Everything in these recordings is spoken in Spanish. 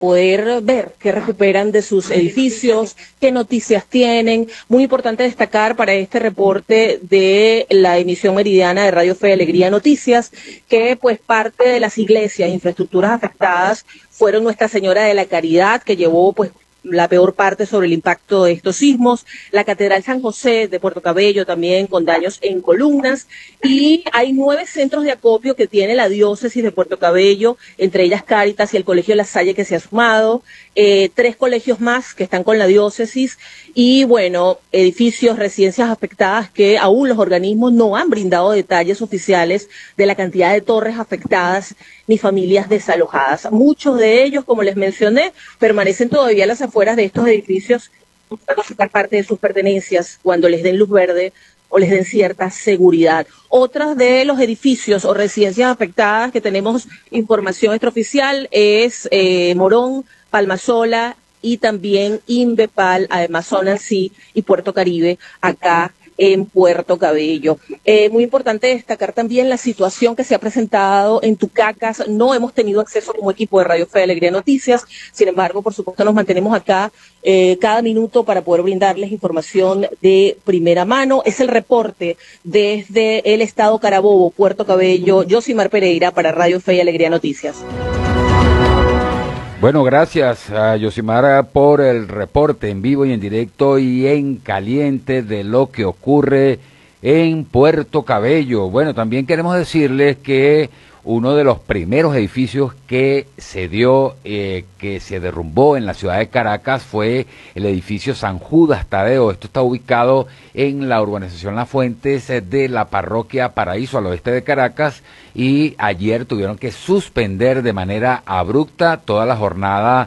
poder ver qué recuperan de sus edificios, qué noticias tienen. Muy importante destacar para este reporte de la emisión meridiana de Radio Fe y Alegría Noticias, que pues parte de las iglesias e infraestructuras afectadas fueron Nuestra Señora de la Caridad, que llevó pues la peor parte sobre el impacto de estos sismos, la Catedral San José de Puerto Cabello también con daños en columnas, y hay 9 centros de acopio que tiene la diócesis de Puerto Cabello, entre ellas Cáritas y el Colegio La Salle que se ha sumado, 3 colegios más que están con la diócesis y bueno, edificios, residencias afectadas que aún los organismos no han brindado detalles oficiales de la cantidad de torres afectadas ni familias desalojadas. Muchos de ellos, como les mencioné, permanecen todavía a las afueras de estos edificios buscando sacar parte de sus pertenencias cuando les den luz verde o les den cierta seguridad. Otras de los edificios o residencias afectadas que tenemos información extraoficial es Morón, Palmasola y también Inbepal, además Zona C y Puerto Caribe, acá en Puerto Cabello. Muy importante destacar también la situación que se ha presentado en Tucacas. No hemos tenido acceso como equipo de Radio Fe y Alegría Noticias, sin embargo, por supuesto, nos mantenemos acá cada minuto para poder brindarles información de primera mano. Es el reporte desde el estado Carabobo, Puerto Cabello. Yosimar Pereira para Radio Fe y Alegría Noticias. Bueno, gracias a Yosimar por el reporte en vivo y en directo y en caliente de lo que ocurre en Puerto Cabello. Bueno, también queremos decirles que uno de los primeros edificios que se derrumbó en la ciudad de Caracas fue el edificio San Judas Tadeo. Esto está ubicado en la urbanización Las Fuentes de la parroquia Paraíso al oeste de Caracas y ayer tuvieron que suspender de manera abrupta toda la jornada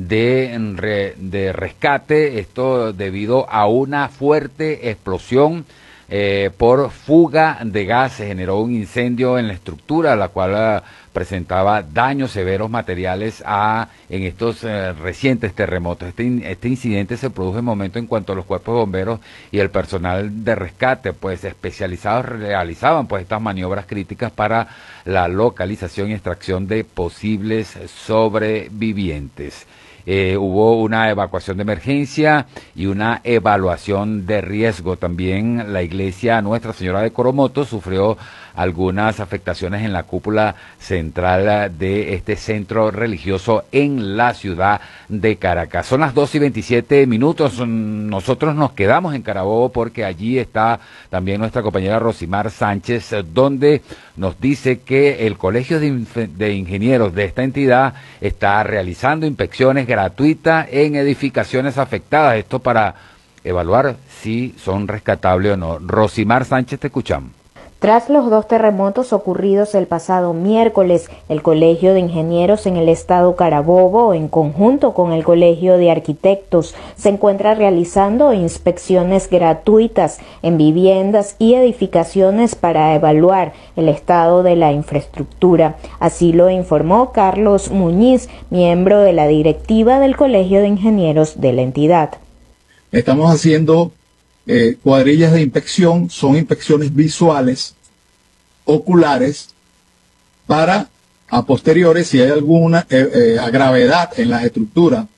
de rescate, esto debido a una fuerte explosión por fuga de gas. Se generó un incendio en la estructura, la cual presentaba daños severos materiales en estos recientes terremotos. Este incidente se produjo en momento en cuanto los cuerpos de bomberos y el personal de rescate pues especializados realizaban pues estas maniobras críticas para la localización y extracción de posibles sobrevivientes. Hubo una evacuación de emergencia y una evaluación de riesgo. También la iglesia Nuestra Señora de Coromoto sufrió algunas afectaciones en la cúpula central de este centro religioso en la ciudad de Caracas. Son las 2:27. Nosotros nos quedamos en Carabobo porque allí está también nuestra compañera Rosimar Sánchez, donde nos dice que el Colegio de Ingenieros de esta entidad está realizando inspecciones gratuitas en edificaciones afectadas. Esto para evaluar si son rescatables o no. Rosimar Sánchez, te escuchamos. Tras los 2 terremotos ocurridos el pasado miércoles, el Colegio de Ingenieros en el estado Carabobo, en conjunto con el Colegio de Arquitectos, se encuentra realizando inspecciones gratuitas en viviendas y edificaciones para evaluar el estado de la infraestructura. Así lo informó Carlos Muñiz, miembro de la directiva del Colegio de Ingenieros de la entidad. Estamos haciendo cuadrillas de inspección, son inspecciones visuales, oculares, para a posteriores, si hay alguna gravedad en las estructuras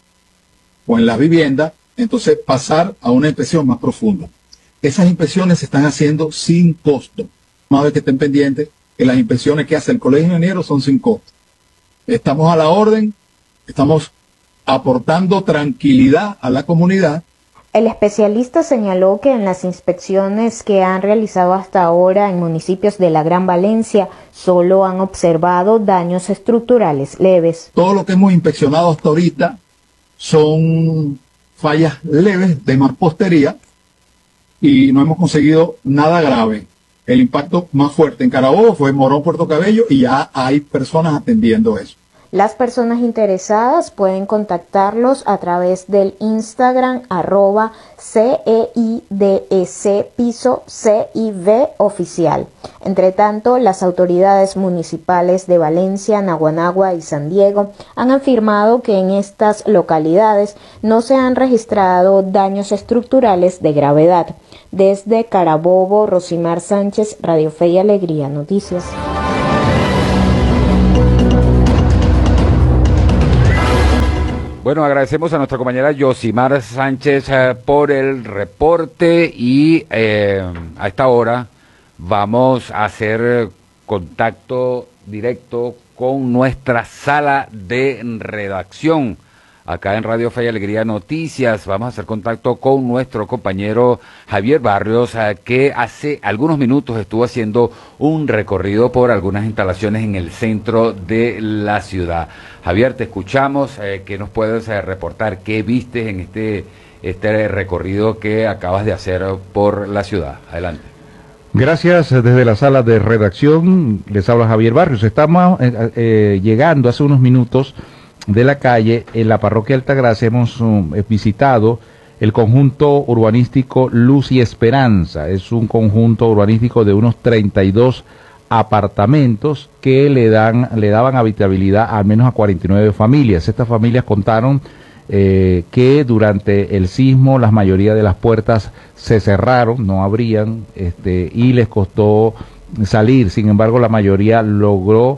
o en las viviendas, entonces pasar a una inspección más profunda. Esas inspecciones se están haciendo sin costo. Una vez que estén pendientes, que las inspecciones que hace el Colegio de Ingenieros son sin costo. Estamos a la orden, estamos aportando tranquilidad a la comunidad. El especialista señaló que en las inspecciones que han realizado hasta ahora en municipios de la Gran Valencia solo han observado daños estructurales leves. Todo lo que hemos inspeccionado hasta ahorita son fallas leves de mampostería y no hemos conseguido nada grave. El impacto más fuerte en Carabobo fue en Morón, Puerto Cabello, y ya hay personas atendiendo eso. Las personas interesadas pueden contactarlos a través del Instagram @CEIDS_CIV oficial. Entre tanto, las autoridades municipales de Valencia, Naguanagua y San Diego han afirmado que en estas localidades no se han registrado daños estructurales de gravedad. Desde Carabobo, Rosimar Sánchez, Radio Fe y Alegría Noticias. Bueno, agradecemos a nuestra compañera Yosimar Sánchez por el reporte y a esta hora vamos a hacer contacto directo con nuestra sala de redacción. Acá en Radio Fe y Alegría Noticias vamos a hacer contacto con nuestro compañero Javier Barrios, que hace algunos minutos estuvo haciendo un recorrido por algunas instalaciones en el centro de la ciudad. Javier, te escuchamos. ¿Qué nos puedes reportar? ¿Qué viste en este recorrido que acabas de hacer por la ciudad? Adelante. Gracias, desde la sala de redacción les habla Javier Barrios. Estamos llegando hace unos minutos de la calle en la parroquia Altagracia. Hemos visitado el conjunto urbanístico Luz y Esperanza. Es un conjunto urbanístico de unos 32 apartamentos que le daban habitabilidad al menos a 49 familias. Estas familias contaron que durante el sismo la mayoría de las puertas se cerraron, no abrían, y les costó salir. Sin embargo, la mayoría logró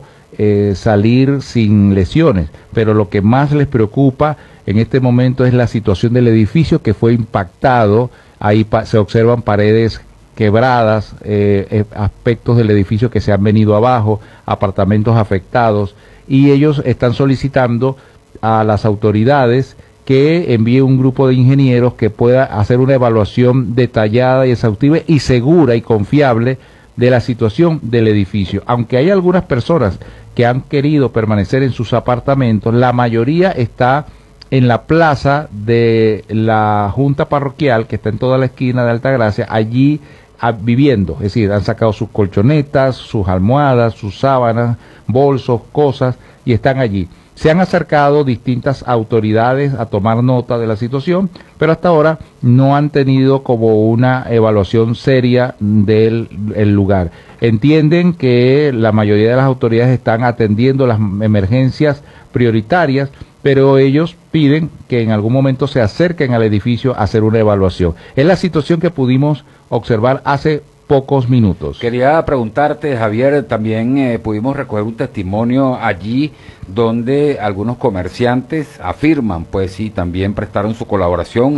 salir sin lesiones, pero lo que más les preocupa en este momento es la situación del edificio, que fue impactado. Ahí se observan paredes quebradas, aspectos del edificio que se han venido abajo, apartamentos afectados, y ellos están solicitando a las autoridades que envíe un grupo de ingenieros que pueda hacer una evaluación detallada y exhaustiva y segura y confiable de la situación del edificio. Aunque hay algunas personas que han querido permanecer en sus apartamentos, la mayoría está en la plaza de la Junta Parroquial, que está en toda la esquina de Altagracia, allí viviendo. Es decir, han sacado sus colchonetas, sus almohadas, sus sábanas, bolsos, cosas, y están allí. Se han acercado distintas autoridades a tomar nota de la situación, pero hasta ahora no han tenido como una evaluación seria del lugar. Entienden que la mayoría de las autoridades están atendiendo las emergencias prioritarias, pero ellos piden que en algún momento se acerquen al edificio a hacer una evaluación. Es la situación que pudimos observar hace pocos minutos. Quería preguntarte, Javier, también pudimos recoger un testimonio allí donde algunos comerciantes afirman, pues sí, también prestaron su colaboración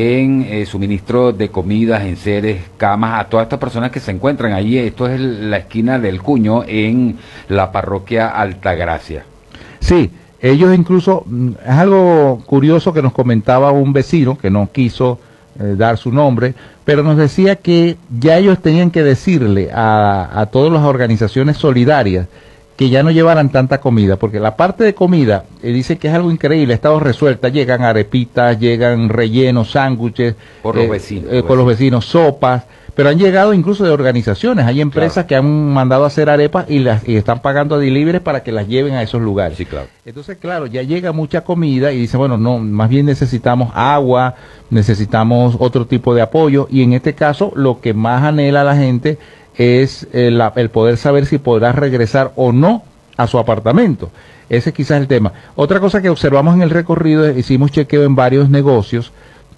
en suministro de comidas, enseres, camas, a todas estas personas que se encuentran allí. Esto es la esquina del Cuño, en la parroquia Altagracia. Sí, ellos incluso, es algo curioso que nos comentaba un vecino que no quiso dar su nombre, pero nos decía que ya ellos tenían que decirle a todas las organizaciones solidarias que ya no llevaran tanta comida, porque la parte de comida, dice que es algo increíble, ha estado resuelta, llegan arepitas, llegan rellenos, sándwiches, por los vecinos, con los vecinos, sopas, pero han llegado incluso de organizaciones, hay empresas que han mandado a hacer arepas y están pagando a delivery para que las lleven a esos lugares. Sí, claro. Entonces, claro, ya llega mucha comida y dice, bueno, no, más bien necesitamos agua, necesitamos otro tipo de apoyo, y en este caso lo que más anhela la gente es el poder saber si podrá regresar o no a su apartamento. Ese quizás es el tema. Otra cosa que observamos en el recorrido, hicimos chequeo en varios negocios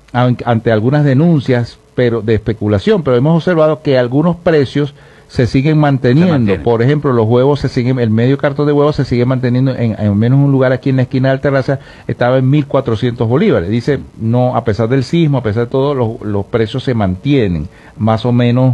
ante algunas denuncias de especulación, pero hemos observado que algunos precios se siguen manteniendo. Por ejemplo, los huevos el medio cartón de huevos se sigue manteniendo en menos un lugar aquí en la esquina de Altagracia, estaba en 1.400 bolívares. Dice, no, a pesar del sismo, a pesar de todo, los precios se mantienen más o menos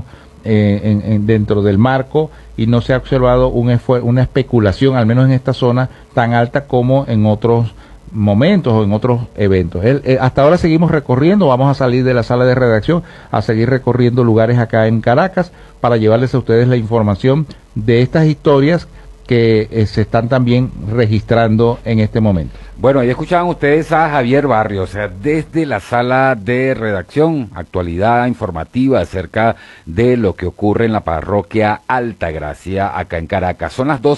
dentro del marco, y no se ha observado una especulación, al menos en esta zona, tan alta como en otros momentos o en otros eventos. Hasta ahora seguimos recorriendo, vamos a salir de la sala de redacción a seguir recorriendo lugares acá en Caracas para llevarles a ustedes la información de estas historias que se están también registrando en este momento. Bueno, ahí escuchaban ustedes a Javier Barrios, desde la sala de redacción, actualidad informativa acerca de lo que ocurre en la parroquia Altagracia, acá en Caracas. Son las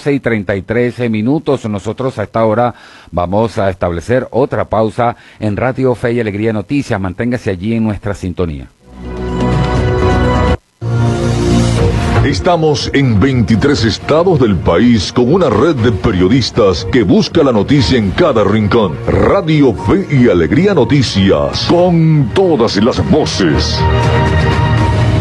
12:33 nosotros a esta hora vamos a establecer otra pausa en Radio Fe y Alegría Noticias. Manténgase allí en nuestra sintonía. Estamos en 23 estados del país con una red de periodistas que busca la noticia en cada rincón. Radio Fe y Alegría Noticias, con todas las voces.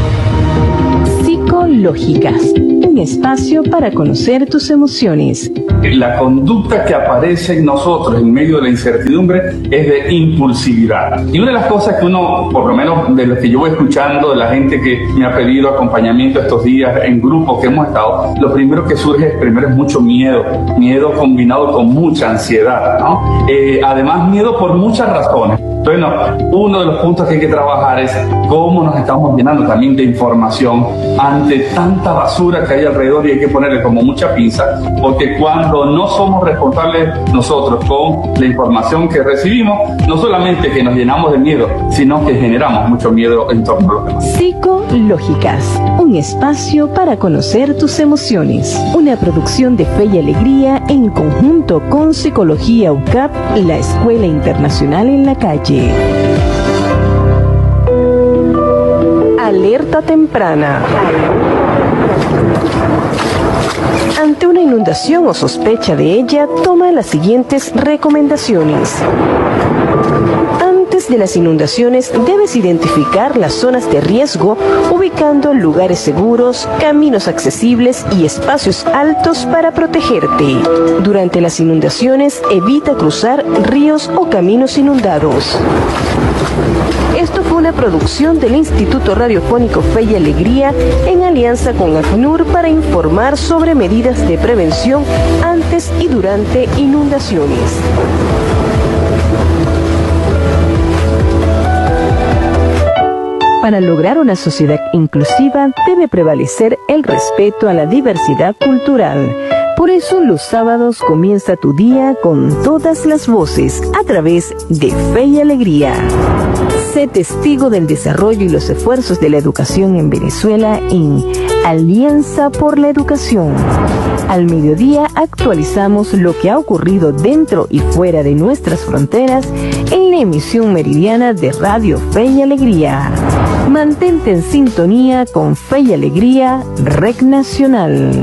Psicológicas, un espacio para conocer tus emociones. la conducta que aparece en nosotros en medio de la incertidumbre es de impulsividad. Y una de las cosas que uno, por lo menos de lo que yo voy escuchando de la gente que me ha pedido acompañamiento estos días en grupos que hemos estado, lo primero que surge primero es mucho miedo combinado con mucha ansiedad, ¿no? Además, miedo por muchas razones. Bueno, uno de los puntos que hay que trabajar es cómo nos estamos llenando también de información ante tanta basura que hay alrededor, y hay que ponerle como mucha pinza, porque cuando no somos responsables nosotros con la información que recibimos, no solamente que nos llenamos de miedo, sino que generamos mucho miedo en torno a los demás. Psicológicas, un espacio para conocer tus emociones. Una producción de Fe y Alegría en conjunto con Psicología UCAP, la Escuela Internacional en la Calle. Alerta temprana. Ante una inundación o sospecha de ella, toma las siguientes recomendaciones. Antes de las inundaciones, debes identificar las zonas de riesgo, ubicando lugares seguros, caminos accesibles y espacios altos para protegerte. Durante las inundaciones, evita cruzar ríos o caminos inundados. Esto fue una producción del Instituto Radiofónico Fe y Alegría en alianza con ACNUR para informar sobre medidas de prevención antes y durante inundaciones. Para lograr una sociedad inclusiva debe prevalecer el respeto a la diversidad cultural. Por eso los sábados comienza tu día con todas las voces a través de Fe y Alegría. Sé testigo del desarrollo y los esfuerzos de la educación en Venezuela en Alianza por la Educación. Al mediodía actualizamos lo que ha ocurrido dentro y fuera de nuestras fronteras en la emisión meridiana de Radio Fe y Alegría. Mantente en sintonía con Fe y Alegría, Red Nacional.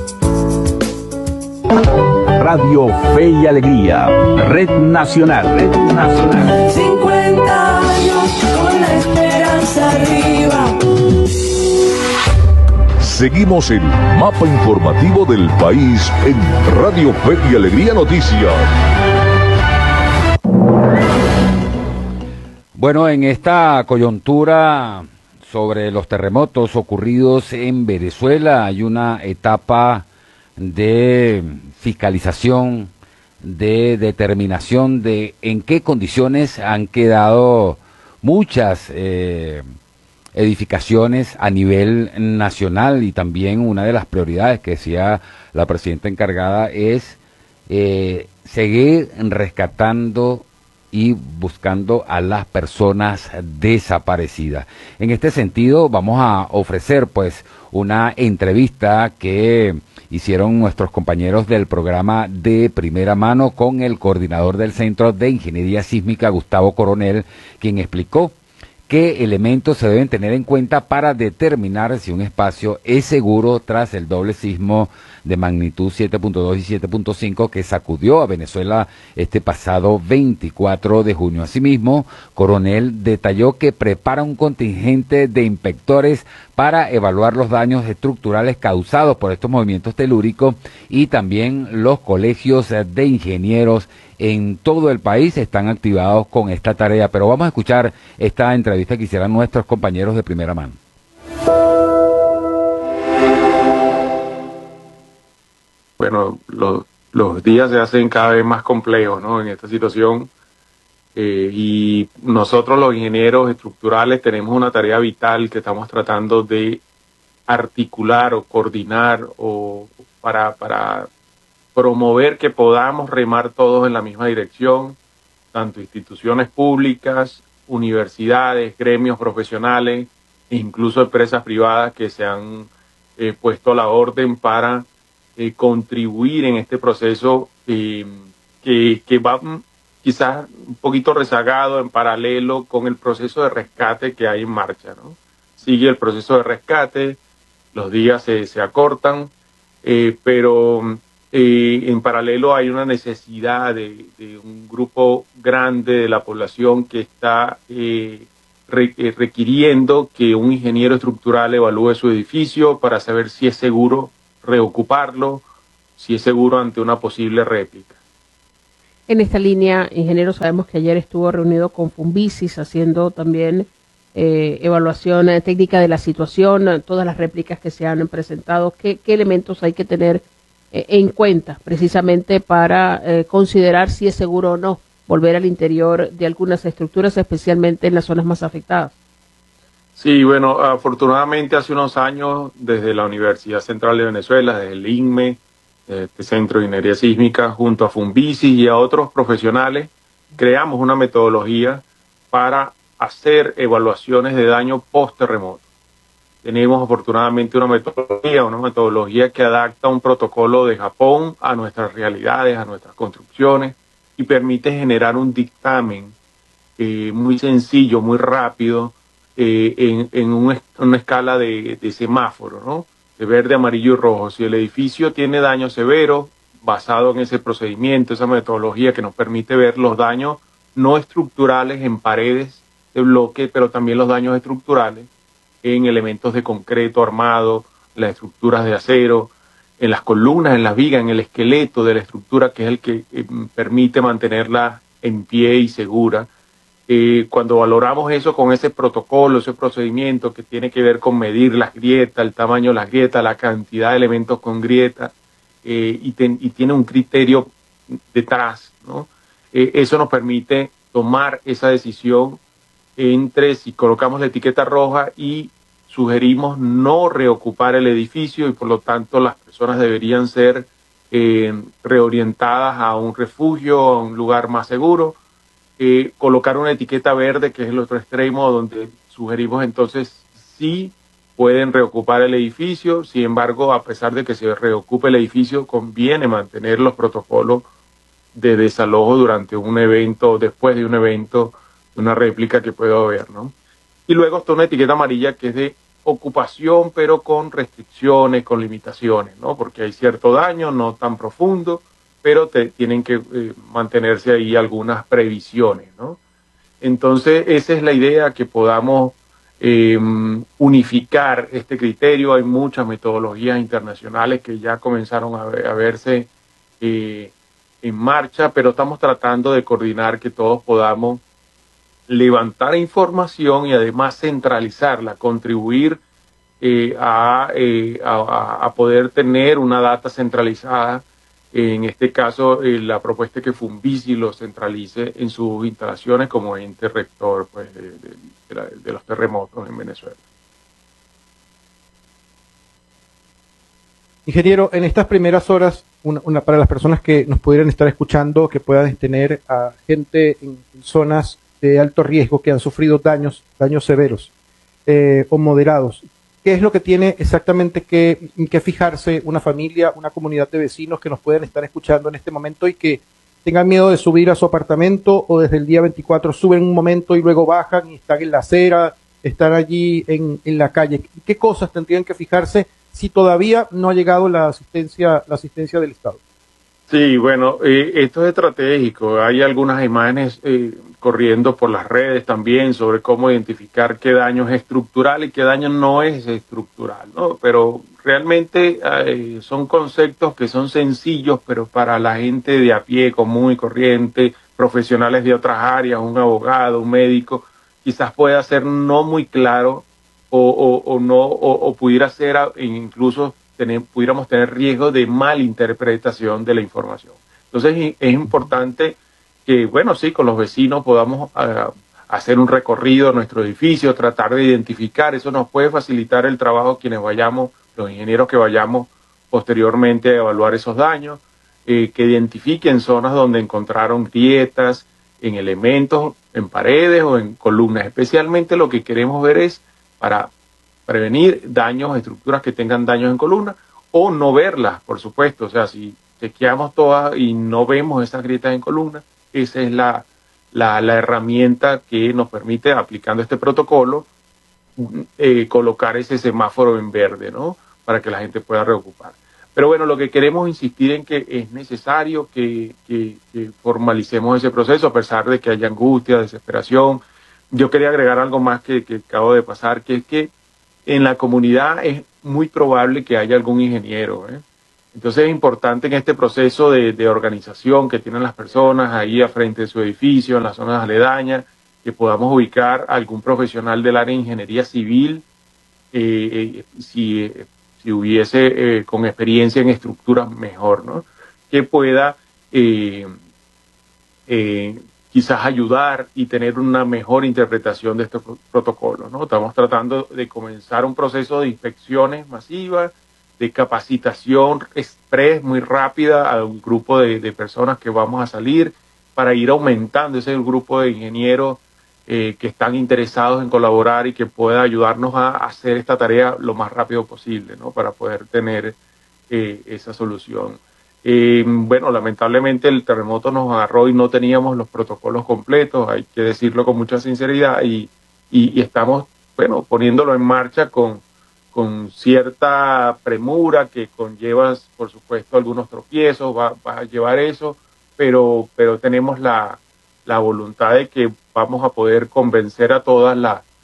Radio Fe y Alegría, Red Nacional. Red Nacional. 50 años con la esperanza arriba. Seguimos el mapa informativo del país en Radio Fe y Alegría Noticias. Bueno, en esta coyuntura sobre los terremotos ocurridos en Venezuela hay una etapa de fiscalización, de determinación de en qué condiciones han quedado muchas edificaciones a nivel nacional, y también una de las prioridades que decía la presidenta encargada es seguir rescatando y buscando a las personas desaparecidas. En este sentido, vamos a ofrecer pues una entrevista que hicieron nuestros compañeros del programa De Primera Mano con el coordinador del Centro de Ingeniería Sísmica, Gustavo Coronel, quien explicó qué elementos se deben tener en cuenta para determinar si un espacio es seguro tras el doble sismo de magnitud 7.2 y 7.5 que sacudió a Venezuela este pasado 24 de junio. Asimismo, Coronel detalló que prepara un contingente de inspectores para evaluar los daños estructurales causados por estos movimientos telúricos, y también los colegios de ingenieros en todo el país están activados con esta tarea. Pero vamos a escuchar esta entrevista que hicieron nuestros compañeros de primera mano. Bueno, los días se hacen cada vez más complejos, ¿no? En esta situación, y nosotros los ingenieros estructurales tenemos una tarea vital que estamos tratando de articular o coordinar o para promover que podamos remar todos en la misma dirección, tanto instituciones públicas, universidades, gremios profesionales e incluso empresas privadas que se han puesto a la orden para contribuir en este proceso que va quizás un poquito rezagado en paralelo con el proceso de rescate que hay en marcha, ¿no? Sigue el proceso de rescate, los días se acortan, pero en paralelo hay una necesidad de un grupo grande de la población que está requiriendo que un ingeniero estructural evalúe su edificio para saber si es seguro reocuparlo, si es seguro ante una posible réplica. En esta línea, ingeniero, sabemos que ayer estuvo reunido con Fumbisis haciendo también evaluación técnica de la situación, todas las réplicas que se han presentado. ¿Qué elementos hay que tener en cuenta precisamente para considerar si es seguro o no volver al interior de algunas estructuras, especialmente en las zonas más afectadas? Sí, bueno, afortunadamente hace unos años desde la Universidad Central de Venezuela, desde el INME, este Centro de Ingeniería Sísmica, junto a Fumbisis y a otros profesionales, creamos una metodología para hacer evaluaciones de daño post-terremoto. Tenemos afortunadamente una metodología que adapta un protocolo de Japón a nuestras realidades, a nuestras construcciones, y permite generar un dictamen muy sencillo, muy rápido, en una escala de semáforo, ¿no? De verde, amarillo y rojo. Si el edificio tiene daño severo, basado en ese procedimiento, esa metodología que nos permite ver los daños no estructurales en paredes de bloque, pero también los daños estructurales en elementos de concreto armado, las estructuras de acero, en las columnas, en las vigas, en el esqueleto de la estructura, que es el que permite mantenerla en pie y segura. Cuando valoramos eso con ese protocolo, ese procedimiento que tiene que ver con medir las grietas, el tamaño de las grietas, la cantidad de elementos con grieta, y tiene un criterio detrás, ¿no? Eso nos permite tomar esa decisión entre si colocamos la etiqueta roja y sugerimos no reocupar el edificio, y por lo tanto las personas deberían ser reorientadas a un refugio, a un lugar más seguro. Colocar una etiqueta verde, que es el otro extremo, donde sugerimos entonces sí pueden reocupar el edificio. Sin embargo, a pesar de que se reocupe el edificio, conviene mantener los protocolos de desalojo durante un evento, después de un evento, una réplica que pueda haber, ¿no? Y luego está una etiqueta amarilla que es de ocupación, pero con restricciones, con limitaciones, ¿no? Porque hay cierto daño, no tan profundo, pero tienen que mantenerse ahí algunas previsiones, ¿no? Entonces, esa es la idea, que podamos unificar este criterio. Hay muchas metodologías internacionales que ya comenzaron a verse en marcha, pero estamos tratando de coordinar que todos podamos levantar información y además centralizarla, contribuir a poder tener una data centralizada. En este caso, la propuesta es que Fumbisis lo centralice en sus instalaciones como ente rector, pues, de los terremotos en Venezuela. Ingeniero, en estas primeras horas, para las personas que nos pudieran estar escuchando, que puedan tener a gente en zonas de alto riesgo que han sufrido daños severos o moderados, ¿qué es lo que tiene exactamente que fijarse una familia, una comunidad de vecinos que nos pueden estar escuchando en este momento y que tengan miedo de subir a su apartamento, o desde el día 24 suben un momento y luego bajan y están en la acera, están allí en la calle? ¿Qué cosas tendrían que fijarse si todavía no ha llegado la asistencia del Estado? Sí, bueno, esto es estratégico. Hay algunas imágenes corriendo por las redes también sobre cómo identificar qué daño es estructural y qué daño no es estructural, ¿no? Pero realmente son conceptos que son sencillos, pero para la gente de a pie, común y corriente, profesionales de otras áreas, un abogado, un médico, quizás pueda ser no muy claro o pudiera ser incluso pudiéramos tener riesgo de malinterpretación de la información. Entonces es importante que, bueno, sí, con los vecinos podamos hacer un recorrido a nuestro edificio, tratar de identificar. Eso nos puede facilitar el trabajo quienes vayamos, los ingenieros que vayamos posteriormente a evaluar esos daños, que identifiquen zonas donde encontraron grietas en elementos, en paredes o en columnas. Especialmente lo que queremos ver es para prevenir daños, estructuras que tengan daños en columna, o no verlas, por supuesto. O sea, si chequeamos todas y no vemos esas grietas en columna, esa es la herramienta que nos permite, aplicando este protocolo, colocar ese semáforo en verde, ¿no? Para que la gente pueda reocupar. Pero bueno, lo que queremos insistir en que es necesario que formalicemos ese proceso, a pesar de que haya angustia, desesperación. Yo quería agregar algo más que acabo de pasar, que es que en la comunidad es muy probable que haya algún ingeniero, Entonces es importante en este proceso de organización que tienen las personas ahí a frente de su edificio, en las zonas aledañas, que podamos ubicar a algún profesional del área de ingeniería civil, si hubiese con experiencia en estructuras mejor, ¿no? Que pueda quizás ayudar y tener una mejor interpretación de estos protocolos, ¿no? Estamos tratando de comenzar un proceso de inspecciones masivas, de capacitación express muy rápida a un grupo de personas que vamos a salir para ir aumentando ese grupo de ingenieros que están interesados en colaborar y que pueda ayudarnos a hacer esta tarea lo más rápido posible, ¿no? Para poder tener esa solución. Bueno, lamentablemente el terremoto nos agarró y no teníamos los protocolos completos, hay que decirlo con mucha sinceridad, y estamos, bueno, poniéndolo en marcha con cierta premura que conlleva, por supuesto, algunos tropiezos, va a llevar eso, pero tenemos la voluntad de que vamos a poder convencer a todas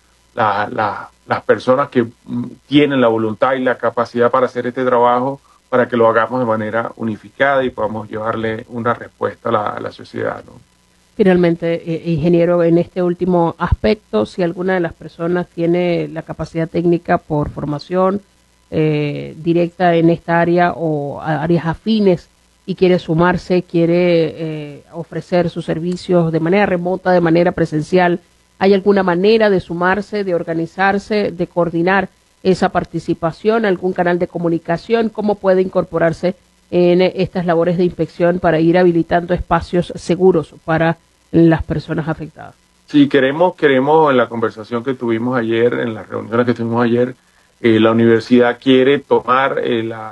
las personas que tienen la voluntad y la capacidad para hacer este trabajo, para que lo hagamos de manera unificada y podamos llevarle una respuesta a la sociedad, ¿no? Finalmente, ingeniero, en este último aspecto, si alguna de las personas tiene la capacidad técnica por formación directa en esta área o áreas afines y quiere sumarse, quiere ofrecer sus servicios de manera remota, de manera presencial, ¿hay alguna manera de sumarse, de organizarse, de coordinar esa participación, algún canal de comunicación? ¿Cómo puede incorporarse en estas labores de inspección para ir habilitando espacios seguros para las personas afectadas? Sí, queremos en la conversación que tuvimos ayer, en las reuniones que tuvimos ayer, la universidad quiere tomar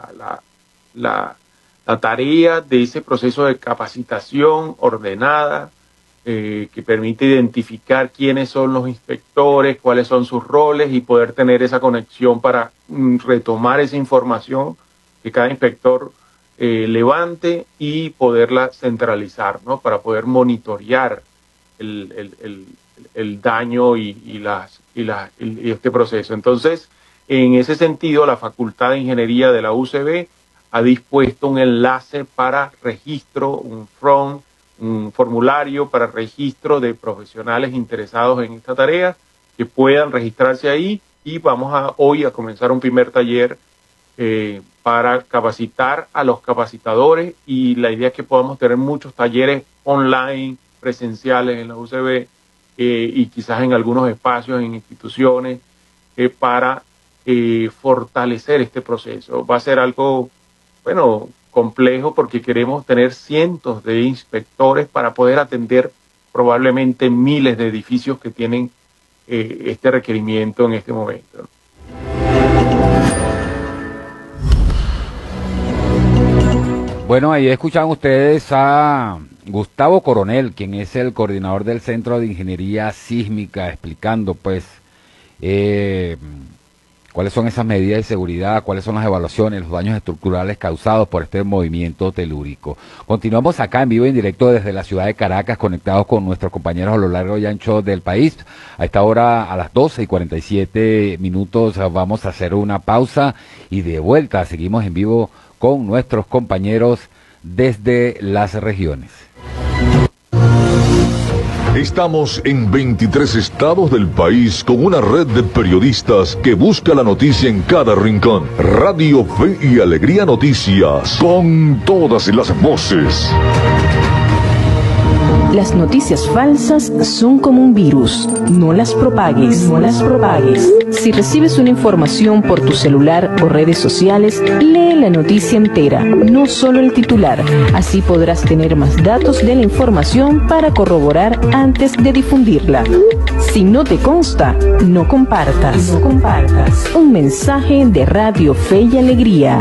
la tarea de ese proceso de capacitación ordenada, que permite identificar quiénes son los inspectores, cuáles son sus roles y poder tener esa conexión para retomar esa información que cada inspector levante y poderla centralizar, ¿no? Para poder monitorear el daño y este proceso. Entonces, en ese sentido, la Facultad de Ingeniería de la UCB ha dispuesto un enlace para registro, un formulario para registro de profesionales interesados en esta tarea que puedan registrarse ahí, y vamos hoy a comenzar un primer taller para capacitar a los capacitadores, y la idea es que podamos tener muchos talleres online, presenciales en la UCB y quizás en algunos espacios, en instituciones, para fortalecer este proceso. Va a ser algo, bueno, complejo, porque queremos tener cientos de inspectores para poder atender probablemente miles de edificios que tienen este requerimiento en este momento. Bueno, ahí escuchaban ustedes a Gustavo Coronel, quien es el coordinador del Centro de Ingeniería Sísmica, explicando pues cuáles son esas medidas de seguridad, cuáles son las evaluaciones, los daños estructurales causados por este movimiento telúrico. Continuamos acá en vivo y en directo desde la ciudad de Caracas, conectados con nuestros compañeros a lo largo y ancho del país. A esta hora, a las 12:47, vamos a hacer una pausa y de vuelta seguimos en vivo con nuestros compañeros desde las regiones. Estamos en 23 estados del país con una red de periodistas que busca la noticia en cada rincón. Radio Fe y Alegría Noticias, con todas las voces. Las noticias falsas son como un virus. No las propagues, no las propagues. Si recibes una información por tu celular o redes sociales, lee la noticia entera, no solo el titular. Así podrás tener más datos de la información para corroborar antes de difundirla. Si no te consta, no compartas. No compartas. Un mensaje de Radio Fe y Alegría.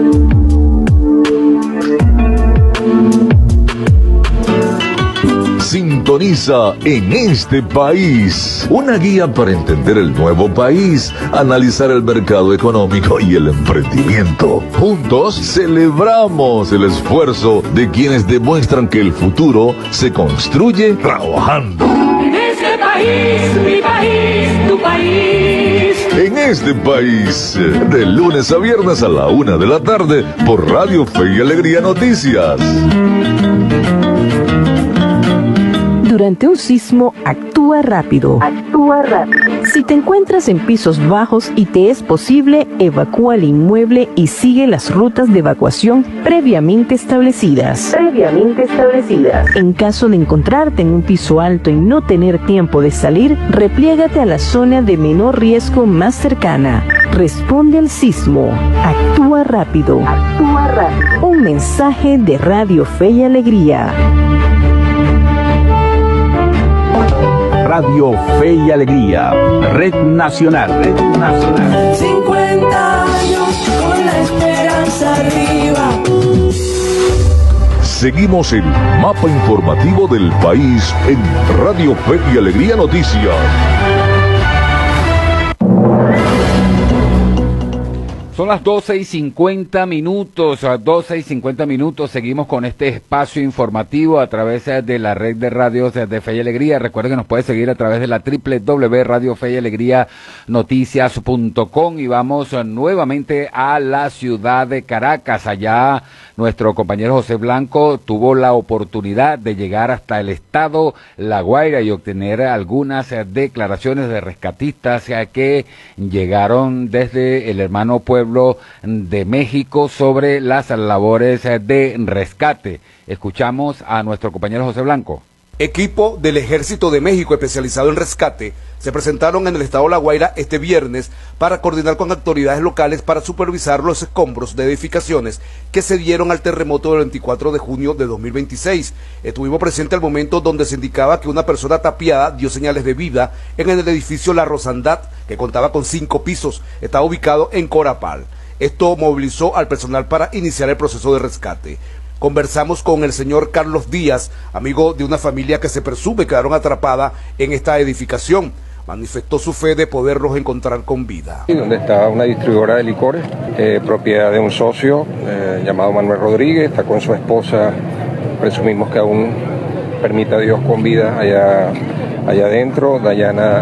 Sintoniza En Este País, una guía para entender el nuevo país, analizar el mercado económico y el emprendimiento. Juntos celebramos el esfuerzo de quienes demuestran que el futuro se construye trabajando. En este país, mi país, tu país, en este país. De lunes a viernes a la 1 de la tarde por Radio Fe y Alegría Noticias. Durante un sismo, actúa rápido. Actúa rápido. Si te encuentras en pisos bajos y te es posible, evacúa el inmueble y sigue las rutas de evacuación previamente establecidas. En caso de encontrarte en un piso alto y no tener tiempo de salir, repliégate a la zona de menor riesgo más cercana. Responde al sismo. Actúa rápido. Actúa rápido. Un mensaje de Radio Fe y Alegría. Radio Fe y Alegría, Red Nacional. 50 años con la esperanza arriba. Seguimos el mapa informativo del país en Radio Fe y Alegría Noticias. Son las 12:50, a 12:50 seguimos con este espacio informativo a través de la red de radios de Fe y Alegría. Recuerden que nos puede seguir a través de la www.radiofeyalegrianoticias.com y vamos nuevamente a la ciudad de Caracas. Allá nuestro compañero José Blanco tuvo la oportunidad de llegar hasta el estado La Guaira y obtener algunas declaraciones de rescatistas que llegaron desde el hermano pueblo de México sobre las labores de rescate. Escuchamos a nuestro compañero José Blanco. Equipo del Ejército de México especializado en rescate se presentaron en el estado La Guaira este viernes para coordinar con autoridades locales para supervisar los escombros de edificaciones que se dieron al terremoto del 24 de junio de 2026. Estuvimos presentes al momento donde se indicaba que una persona tapiada dio señales de vida en el edificio La Rosandad, que contaba con 5 pisos. Estaba ubicado en Corapal. Esto movilizó al personal para iniciar el proceso de rescate. Conversamos con el señor Carlos Díaz, amigo de una familia que se presume quedaron atrapada en esta edificación. Manifestó su fe de poderlos encontrar con vida. Donde está una distribuidora de licores, propiedad de un socio llamado Manuel Rodríguez, está con su esposa, presumimos que aún permita Dios con vida allá adentro. Dayana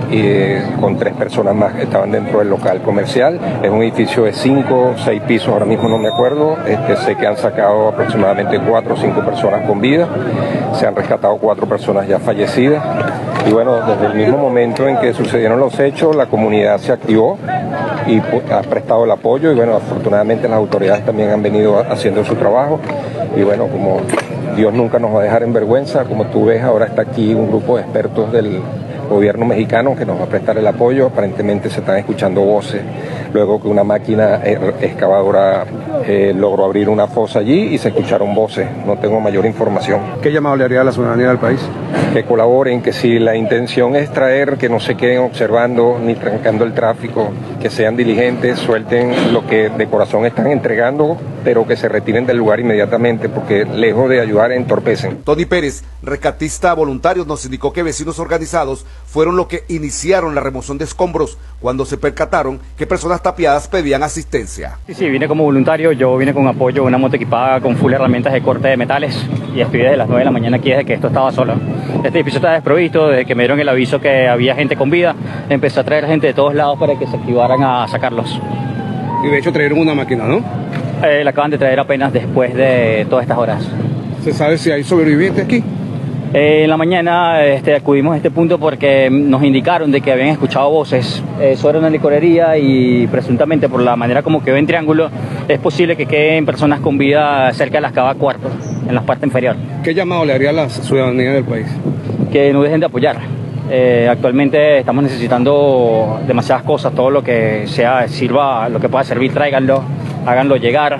con 3 personas más que estaban dentro del local comercial. Es un edificio de 5 o 6 pisos, ahora mismo no me acuerdo. Sé que han sacado aproximadamente 4 o 5 personas con vida. Se han rescatado 4 personas ya fallecidas. Y bueno, desde el mismo momento en que sucedieron los hechos, la comunidad se activó y ha prestado el apoyo. Y bueno, afortunadamente las autoridades también han venido haciendo su trabajo. Y bueno, como Dios nunca nos va a dejar en vergüenza, como tú ves, ahora está aquí un grupo de expertos del gobierno mexicano que nos va a prestar el apoyo. Aparentemente se están escuchando voces luego que una máquina excavadora logró abrir una fosa allí y se escucharon voces. No tengo mayor información. ¿Qué llamado le haría a la ciudadanía del país? Que colaboren, que si la intención es traer, que no se queden observando ni trancando el tráfico, que sean diligentes, suelten lo que de corazón están entregando, pero que se retiren del lugar inmediatamente, porque lejos de ayudar entorpecen. Tony Pérez, rescatista voluntario, nos indicó que vecinos organizados fueron los que iniciaron la remoción de escombros cuando se percataron que personas tapiadas pedían asistencia. Sí, vine como voluntario, yo vine con apoyo, una moto equipada con full herramientas de corte de metales y estoy desde las 9 de la mañana aquí desde que esto estaba solo. Este edificio estaba desprovisto, desde que me dieron el aviso que había gente con vida, empecé a traer gente de todos lados para que se activaran a sacarlos. Y de hecho trajeron una máquina, ¿no? La acaban de traer apenas después de todas estas horas. ¿Se sabe si hay sobrevivientes aquí? En la mañana acudimos a este punto porque nos indicaron de que habían escuchado voces. Eso era una licorería y presuntamente por la manera como quedó en triángulo es posible que queden personas con vida cerca de las cava cuartos, en la parte inferior. ¿Qué llamado le haría a la ciudadanía del país? Que no dejen de apoyar. Actualmente estamos necesitando demasiadas cosas, todo lo que sirva, lo que pueda servir, tráiganlo, háganlo llegar.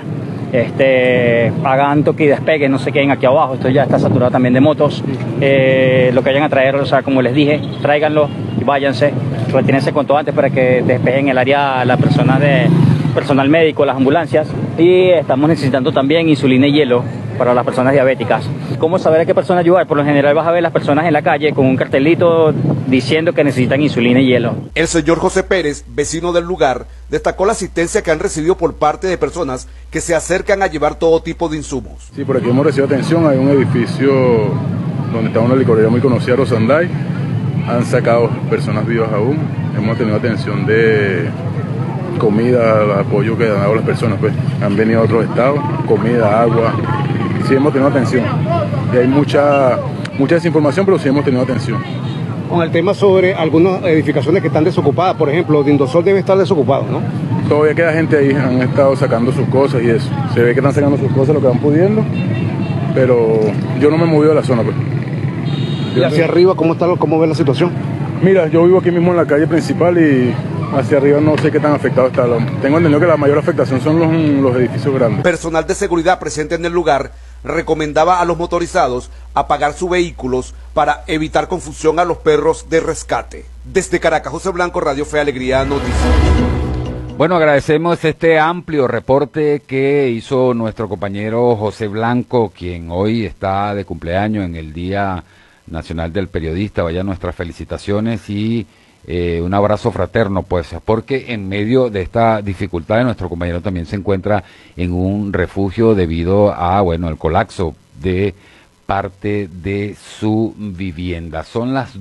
Hagan toque y despegue, no se queden aquí abajo, esto ya está saturado también de motos. Lo que vayan a traer, o sea, como les dije, tráiganlo y váyanse, retírense cuanto antes para que despejen el área las personas de personal médico, las ambulancias, y estamos necesitando también insulina y hielo para las personas diabéticas. ¿Cómo saber a qué persona ayudar? Por lo general vas a ver las personas en la calle con un cartelito diciendo que necesitan insulina y hielo. El señor José Pérez, vecino del lugar, destacó la asistencia que han recibido por parte de personas que se acercan a llevar todo tipo de insumos. Sí, por aquí hemos recibido atención, hay un edificio donde está una licorería muy conocida, Rosanday, han sacado personas vivas aún. Hemos tenido atención de comida, apoyo que han dado las personas, pues han venido a otros estados, comida, agua. Sí hemos tenido atención. Y hay mucha desinformación, pero sí hemos tenido atención. Con el tema sobre algunas edificaciones que están desocupadas, por ejemplo, Dindosol debe estar desocupado, ¿no? Todavía queda gente ahí, han estado sacando sus cosas y eso. Se ve que están sacando sus cosas lo que van pudiendo, pero yo no me he movido de la zona, pues. ¿Y hacia arriba cómo ve la situación? Mira, yo vivo aquí mismo en la calle principal y hacia arriba no sé qué tan afectado está. Tengo entendido que la mayor afectación son los edificios grandes. Personal de seguridad presente en el lugar recomendaba a los motorizados apagar sus vehículos para evitar confusión a los perros de rescate. Desde Caracas, José Blanco, Radio Fe y Alegría Noticias. Bueno, agradecemos este amplio reporte que hizo nuestro compañero José Blanco, quien hoy está de cumpleaños en el Día Nacional del Periodista. Vaya nuestras felicitaciones y un abrazo fraterno, pues, porque en medio de esta dificultad nuestro compañero también se encuentra en un refugio debido a, bueno, el colapso de parte de su vivienda. Son las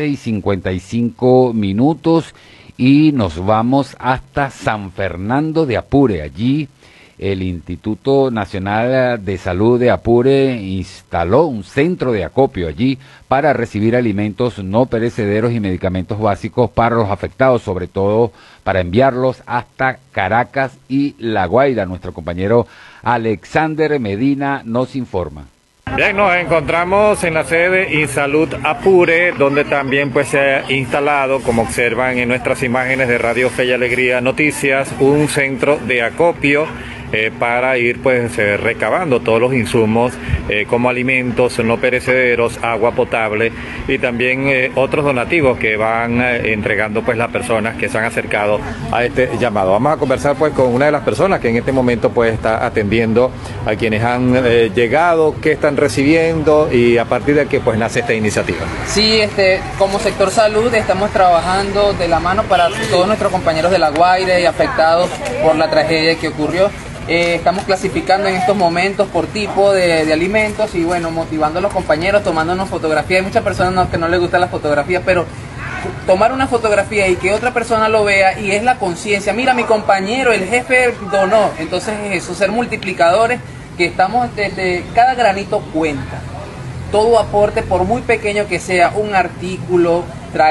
12:55 y nos vamos hasta San Fernando de Apure. Allí el Instituto Nacional de Salud de Apure instaló un centro de acopio allí para recibir alimentos no perecederos y medicamentos básicos para los afectados, sobre todo para enviarlos hasta Caracas y La Guaira. Nuestro compañero Alexander Medina nos informa. Bien, nos encontramos en la sede de Insalud Apure, donde también pues se ha instalado, como observan en nuestras imágenes de Radio Fe y Alegría Noticias, un centro de acopio para ir pues recabando todos los insumos como alimentos no perecederos, agua potable y también otros donativos que van entregando pues las personas que se han acercado a este llamado. Vamos a conversar pues con una de las personas que en este momento pues está atendiendo a quienes han llegado, qué están recibiendo y a partir de qué pues nace esta iniciativa. Sí, como sector salud estamos trabajando de la mano para todos nuestros compañeros de La Guaira y afectados por la tragedia que ocurrió. Estamos clasificando en estos momentos por tipo de alimentos y bueno, motivando a los compañeros, tomándonos fotografías. Hay muchas personas que no les gustan las fotografías, pero tomar una fotografía y que otra persona lo vea y es la conciencia. Mira, mi compañero, el jefe donó. Entonces es eso, ser multiplicadores, que estamos desde cada granito cuenta. Todo aporte, por muy pequeño que sea, un artículo,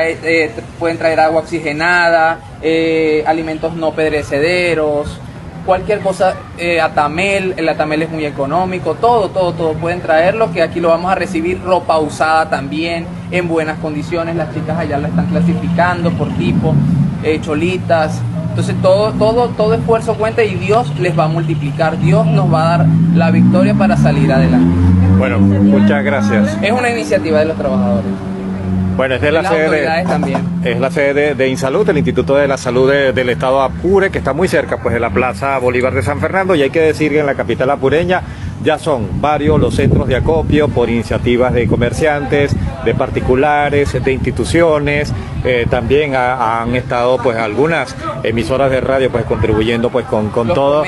pueden traer agua oxigenada, alimentos no perecederos, cualquier cosa, atamel, el atamel es muy económico, todo pueden traerlo, que aquí lo vamos a recibir, ropa usada también, en buenas condiciones, las chicas allá la están clasificando por tipo, cholitas, entonces todo esfuerzo cuenta y Dios les va a multiplicar, Dios nos va a dar la victoria para salir adelante. Bueno, muchas gracias. Es una iniciativa de los trabajadores. Bueno, esta es la sede de Insalud, el Instituto de la Salud del Estado de Apure, que está muy cerca pues de la Plaza Bolívar de San Fernando, y hay que decir que en la capital apureña ya son varios los centros de acopio por iniciativas de comerciantes, de particulares, de instituciones. También han estado pues algunas emisoras de radio pues contribuyendo pues con toda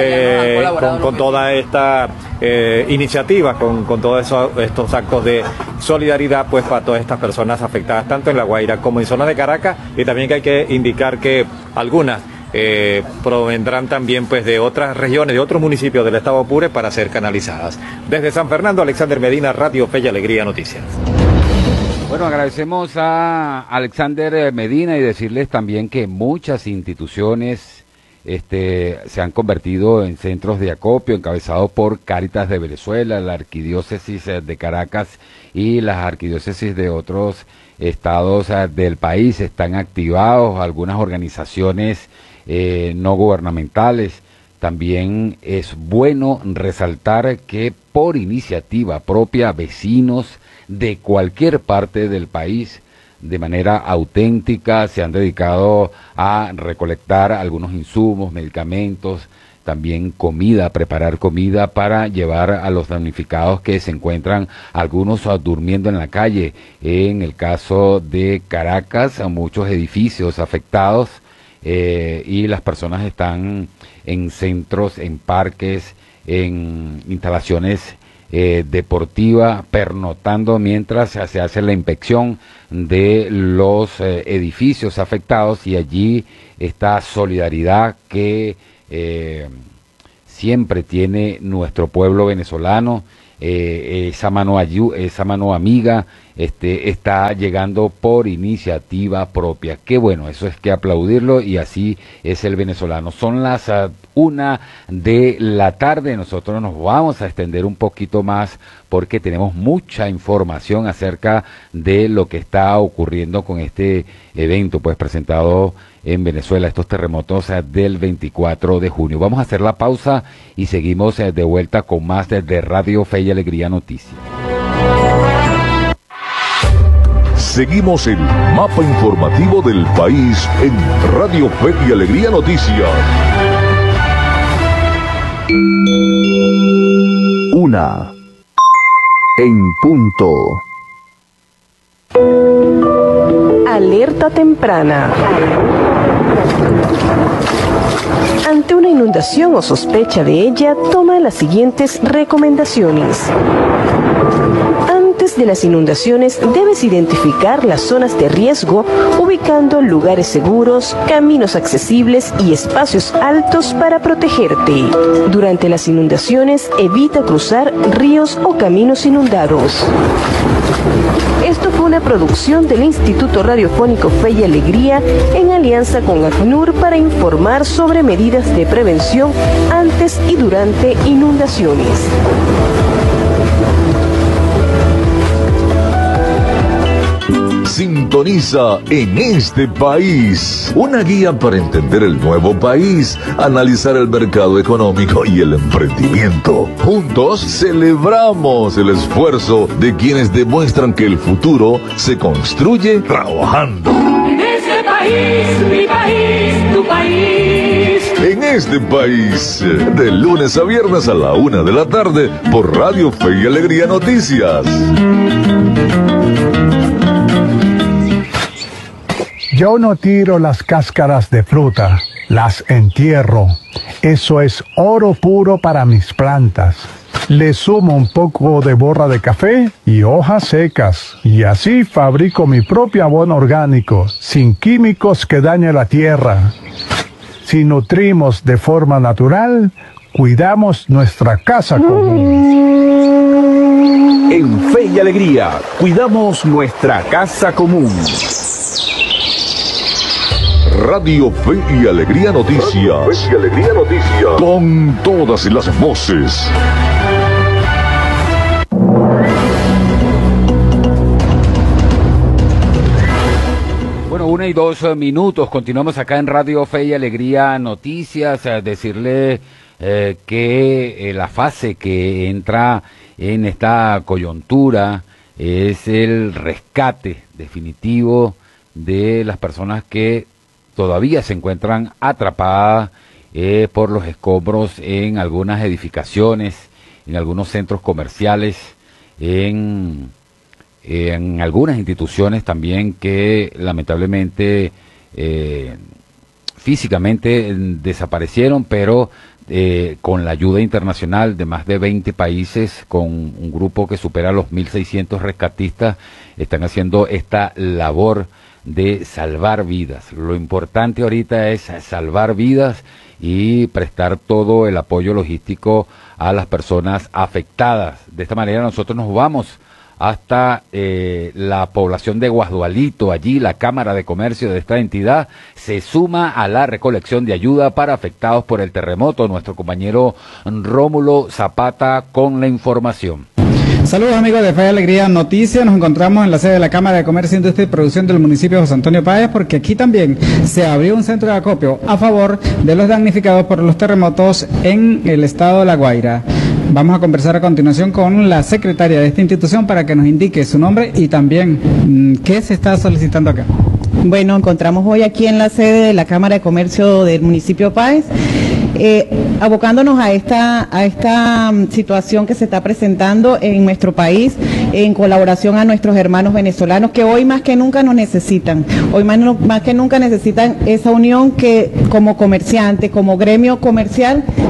esta iniciativa, con todos estos actos de solidaridad pues para todas estas personas afectadas tanto en La Guaira como en zona de Caracas, y también que hay que indicar que algunas provendrán también pues de otras regiones, de otros municipios del estado de Apure para ser canalizadas. Desde San Fernando, Alexander Medina, Radio Fe y Alegría Noticias. Bueno, agradecemos a Alexander Medina y decirles también que muchas instituciones se han convertido en centros de acopio encabezados por Cáritas de Venezuela, la Arquidiócesis de Caracas y las arquidiócesis de otros estados del país. Están activados algunas organizaciones no gubernamentales. También es bueno resaltar que por iniciativa propia vecinos de cualquier parte del país de manera auténtica se han dedicado a recolectar algunos insumos, medicamentos, también comida, preparar comida para llevar a los damnificados que se encuentran algunos durmiendo en la calle. En el caso de Caracas, muchos edificios afectados y las personas están en centros, en parques, en instalaciones deportiva, pernotando mientras se hace la inspección de los edificios afectados, y allí esta solidaridad que siempre tiene nuestro pueblo venezolano, esa mano amiga, está llegando por iniciativa propia. Qué bueno, eso es que aplaudirlo, y así es el venezolano. Son las 1 de la tarde, nosotros nos vamos a extender un poquito más porque tenemos mucha información acerca de lo que está ocurriendo con este evento pues presentado en Venezuela, estos terremotos del 24 de junio. Vamos a hacer la pausa y seguimos de vuelta con más de Radio Fe y Alegría Noticias. Seguimos el mapa informativo del país en Radio Fe y Alegría Noticias. 1 en punto. Alerta temprana. Ante una inundación o sospecha de ella, toma las siguientes recomendaciones. Antes de las inundaciones, debes identificar las zonas de riesgo, ubicando lugares seguros, caminos accesibles y espacios altos para protegerte. Durante las inundaciones, evita cruzar ríos o caminos inundados. Esto fue una producción del Instituto Radiofónico Fe y Alegría en alianza con ACNUR para informar sobre medidas de prevención antes y durante inundaciones. Sintoniza En este País, una guía para entender el nuevo país, analizar el mercado económico y el emprendimiento. Juntos celebramos el esfuerzo de quienes demuestran que el futuro se construye trabajando. En este país, mi país, tu país. En este país, de lunes a viernes a la 1 de la tarde por Radio Fe y Alegría Noticias. Yo no tiro las cáscaras de fruta, las entierro. Eso es oro puro para mis plantas. Le sumo un poco de borra de café y hojas secas. Y así fabrico mi propio abono orgánico, sin químicos que dañen la tierra. Si nutrimos de forma natural, cuidamos nuestra casa común. En Fe y Alegría, cuidamos nuestra casa común. Radio Fe y Alegría Noticias. Fe y Alegría Noticias. Con todas las voces. Bueno, 1 y 2 minutos. Continuamos acá en Radio Fe y Alegría Noticias. Decirle que la fase que entra en esta coyuntura es el rescate definitivo de las personas que todavía se encuentran atrapadas por los escombros en algunas edificaciones, en algunos centros comerciales, en algunas instituciones también que lamentablemente físicamente desaparecieron, pero con la ayuda internacional de más de 20 países, con un grupo que supera los 1.600 rescatistas, están haciendo esta labor de salvar vidas. Lo importante ahorita es salvar vidas y prestar todo el apoyo logístico a las personas afectadas. De esta manera nosotros nos vamos hasta la población de Guasdualito. Allí la Cámara de Comercio de esta entidad se suma a la recolección de ayuda para afectados por el terremoto. Nuestro compañero Rómulo Zapata con la información. Saludos amigos de Fe y Alegría Noticias, nos encontramos en la sede de la Cámara de Comercio, Industria y Producción del municipio de José Antonio Páez, porque aquí también se abrió un centro de acopio a favor de los damnificados por los terremotos en el estado de La Guaira. Vamos a conversar a continuación con la secretaria de esta institución para que nos indique su nombre y también qué se está solicitando acá. Bueno, encontramos hoy aquí en la sede de la Cámara de Comercio del municipio Páez, abocándonos a esta situación que se está presentando en nuestro país, en colaboración a nuestros hermanos venezolanos que hoy más que nunca nos necesitan, hoy más que nunca necesitan esa unión que como comerciante, como gremio comercial,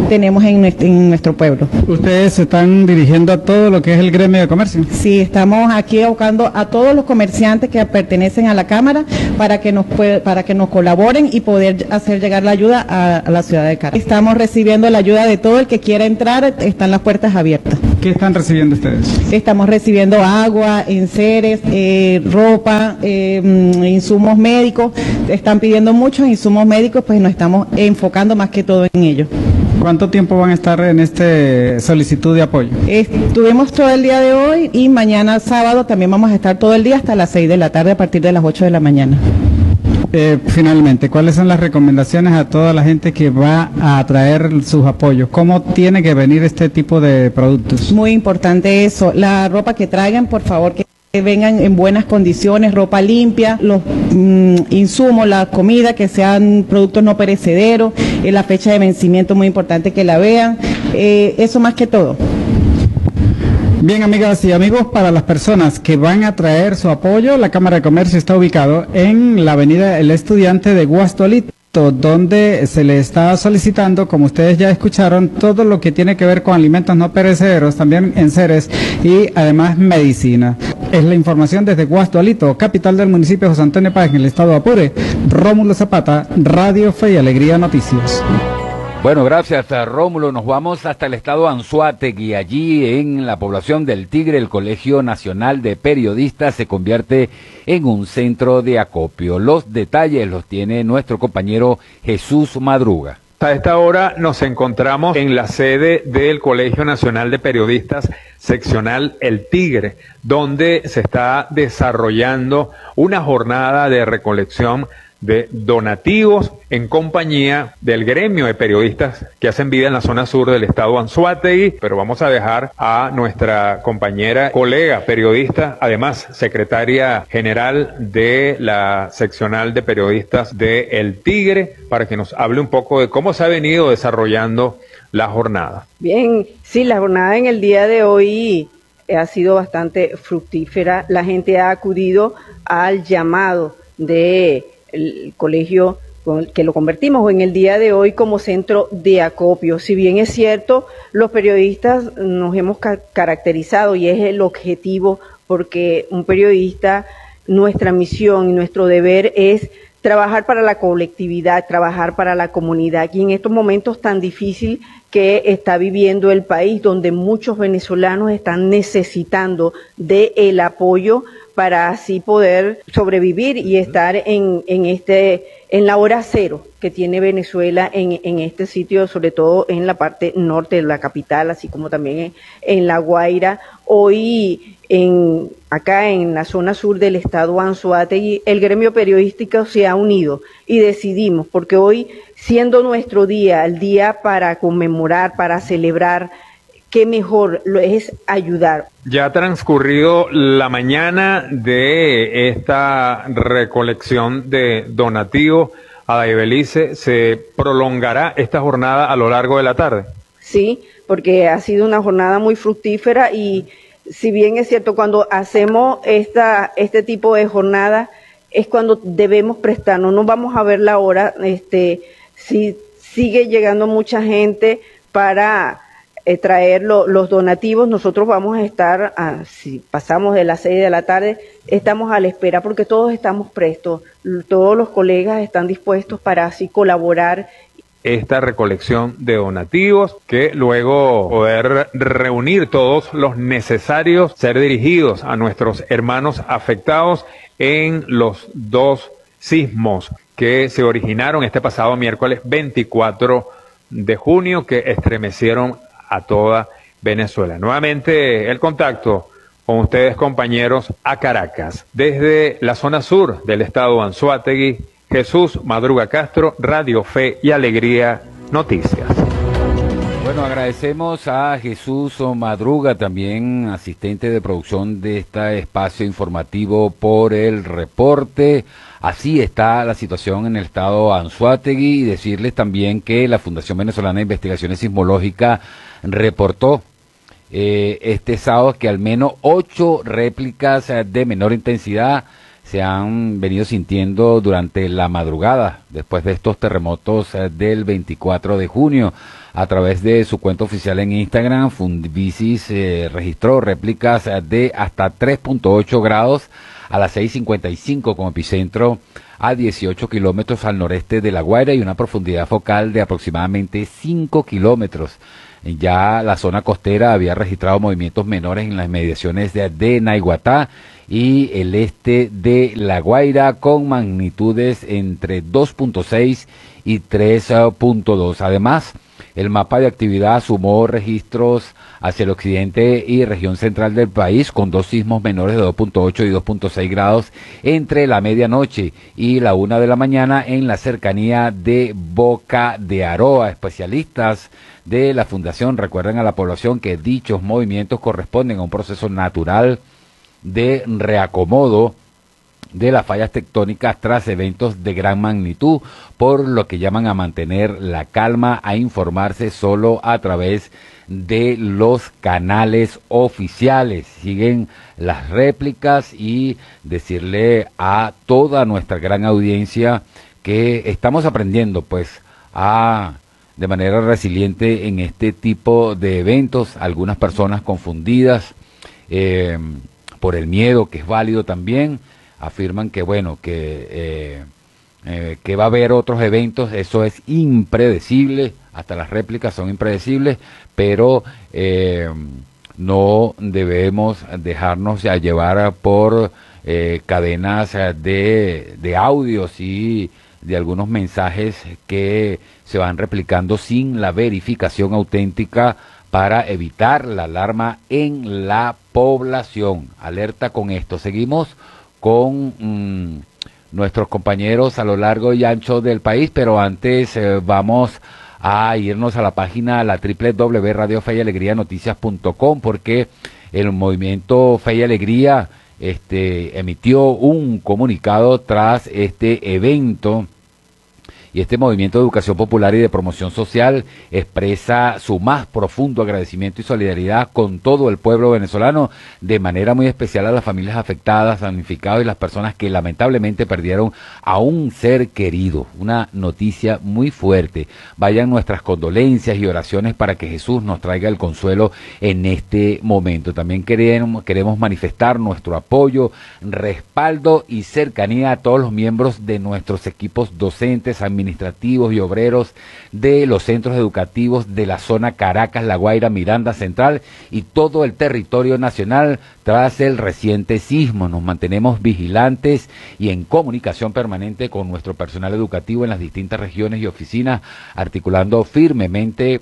tenemos en nuestro pueblo. ¿Ustedes se están dirigiendo a todo lo que es el gremio de comercio? Sí, estamos aquí buscando a todos los comerciantes que pertenecen a la Cámara para que nos colaboren y poder hacer llegar la ayuda a la ciudad de Caracas. Estamos recibiendo la ayuda de todo el que quiera entrar, están las puertas abiertas. ¿Qué están recibiendo ustedes? Estamos recibiendo agua, enseres, ropa, insumos médicos. Están pidiendo muchos insumos médicos, pues nos estamos enfocando más que todo en ello. ¿Cuánto tiempo van a estar en esta solicitud de apoyo? Estuvimos todo el día de hoy y mañana sábado también vamos a estar todo el día hasta las 6 de la tarde a partir de las 8 de la mañana. Finalmente, ¿cuáles son las recomendaciones a toda la gente que va a traer sus apoyos? ¿Cómo tiene que venir este tipo de productos? Muy importante eso. La ropa que traigan, por favor, que vengan en buenas condiciones, ropa limpia, los insumos, la comida, que sean productos no perecederos, la fecha de vencimiento muy importante que la vean, eso más que todo. Bien, amigas y amigos, para las personas que van a traer su apoyo, la Cámara de Comercio está ubicado en la avenida El Estudiante de Guastolito, donde se le está solicitando, como ustedes ya escucharon, todo lo que tiene que ver con alimentos no perecederos, también enseres y además medicina. Es la información desde Guastolito, capital del municipio de José Antonio Páez, en el estado de Apure. Rómulo Zapata, Radio Fe y Alegría Noticias. Bueno, gracias Rómulo. Nos vamos hasta el estado Anzoátegui. Allí en la población del Tigre, el Colegio Nacional de Periodistas se convierte en un centro de acopio. Los detalles los tiene nuestro compañero Jesús Madruga. A esta hora nos encontramos en la sede del Colegio Nacional de Periodistas seccional El Tigre, donde se está desarrollando una jornada de recolección de donativos en compañía del gremio de periodistas que hacen vida en la zona sur del estado Anzoátegui, pero vamos a dejar a nuestra compañera, colega periodista, además secretaria general de la seccional de periodistas de El Tigre, para que nos hable un poco de cómo se ha venido desarrollando la jornada. Bien, sí, la jornada en el día de hoy ha sido bastante fructífera. La gente ha acudido al llamado de el colegio, que lo convertimos en el día de hoy como centro de acopio. Si bien es cierto, los periodistas nos hemos caracterizado y es el objetivo, porque un periodista, nuestra misión y nuestro deber es trabajar para la colectividad, trabajar para la comunidad. Y en estos momentos tan difíciles que está viviendo el país, donde muchos venezolanos están necesitando del apoyo para así poder sobrevivir y estar en la hora cero que tiene Venezuela en este sitio, sobre todo en la parte norte de la capital, así como también en La Guaira. Hoy acá en la zona sur del estado Anzoátegui, el gremio periodístico se ha unido y decidimos, porque hoy, siendo nuestro día, el día para conmemorar, para celebrar, qué mejor lo es ayudar. Ya ha transcurrido la mañana de esta recolección de donativos. Adaibelice, ¿se prolongará esta jornada a lo largo de la tarde? Sí, porque ha sido una jornada muy fructífera y si bien es cierto, cuando hacemos este tipo de jornada es cuando debemos prestarnos, no vamos a ver la hora, si sigue llegando mucha gente para traer los donativos, nosotros vamos a estar, si pasamos de las 6 de la tarde, estamos a la espera porque todos estamos prestos, todos los colegas están dispuestos para así colaborar. Esta recolección de donativos, que luego poder reunir todos los necesarios, ser dirigidos a nuestros hermanos afectados en los dos sismos que se originaron este pasado miércoles 24 de junio, que estremecieron a toda Venezuela. Nuevamente el contacto con ustedes, compañeros, a Caracas. Desde la zona sur del estado Anzoátegui, Jesús Madruga Castro, Radio Fe y Alegría Noticias. Bueno, agradecemos a Jesús Madruga, también asistente de producción de este espacio informativo, por el reporte. Así está la situación en el estado Anzoátegui, y decirles también que la Fundación Venezolana de Investigaciones Sismológicas reportó este sábado que al menos 8 réplicas de menor intensidad se han venido sintiendo durante la madrugada después de estos terremotos del 24 de junio. A través de su cuenta oficial en Instagram, Funvisis registró réplicas de hasta 3.8 grados a las 6:55 con epicentro a 18 kilómetros al noreste de La Guaira y una profundidad focal de aproximadamente 5 kilómetros. Ya la zona costera había registrado movimientos menores en las mediaciones de Naiguatá y el este de La Guaira con magnitudes entre 2.6 y 3.2. Además, el mapa de actividad sumó registros hacia el occidente y región central del país con 2 sismos menores de 2.8 y 2.6 grados entre la medianoche y la 1 de la mañana en la cercanía de Boca de Aroa. Especialistas de la Fundación recuerdan a la población que dichos movimientos corresponden a un proceso natural de reacomodo de las fallas tectónicas tras eventos de gran magnitud, por lo que llaman a mantener la calma, a informarse solo a través de los canales oficiales. Siguen las réplicas y decirle a toda nuestra gran audiencia que estamos aprendiendo pues de manera resiliente en este tipo de eventos. Algunas personas confundidas por el miedo, que es válido también, afirman que bueno, que va a haber otros eventos. Eso es impredecible, hasta las réplicas son impredecibles, pero no debemos dejarnos llevar por cadenas de audios y de algunos mensajes que se van replicando sin la verificación auténtica para evitar la alarma en la población. Alerta con esto. Seguimos con nuestros compañeros a lo largo y ancho del país, pero antes vamos a irnos a la página, la www.radiofeyalegrianoticias.com, porque el movimiento Fe y Alegría emitió un comunicado tras este evento. Y este movimiento de educación popular y de promoción social expresa su más profundo agradecimiento y solidaridad con todo el pueblo venezolano, de manera muy especial a las familias afectadas, damnificados y las personas que lamentablemente perdieron a un ser querido. Una noticia muy fuerte. Vayan nuestras condolencias y oraciones para que Jesús nos traiga el consuelo en este momento. También queremos manifestar nuestro apoyo, respaldo y cercanía a todos los miembros de nuestros equipos docentes, administrativos y obreros de los centros educativos de la zona Caracas, La Guaira, Miranda Central y todo el territorio nacional tras el reciente sismo. Nos mantenemos vigilantes y en comunicación permanente con nuestro personal educativo en las distintas regiones y oficinas, articulado firmemente